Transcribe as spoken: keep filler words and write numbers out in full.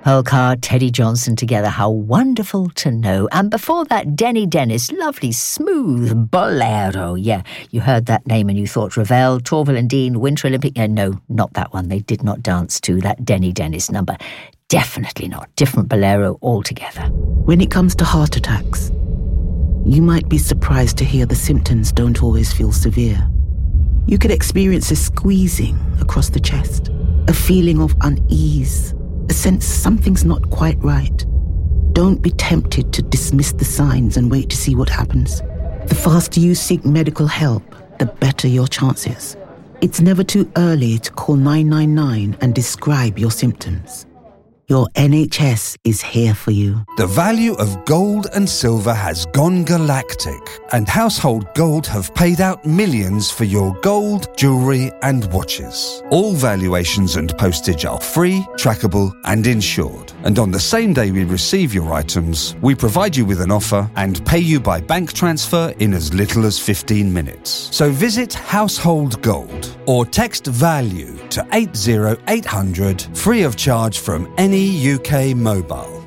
Holcar, Teddy Johnson together, how wonderful to know. And before that, Denny Dennis, lovely, smooth bolero. Yeah, you heard that name and you thought Ravel, Torval and Dean, Winter Olympic. Yeah, no, not that one. They did not dance to that Denny Dennis number. Definitely not. Different bolero altogether. When it comes to heart attacks, you might be surprised to hear the symptoms don't always feel severe. You could experience a squeezing across the chest, a feeling of unease, a sense something's not quite right. Don't be tempted to dismiss the signs and wait to see what happens. The faster you seek medical help, the better your chances. It's never too early to call nine nine nine and describe your symptoms. Your N H S is here for you. The value of gold and silver has gone galactic, and Household Gold have paid out millions for your gold, jewellery and watches. All valuations and postage are free, trackable and insured. And on the same day we receive your items, we provide you with an offer and pay you by bank transfer in as little as fifteen minutes. So visit Household Gold or text VALUE to eight zero eight hundred free of charge from any U K mobile.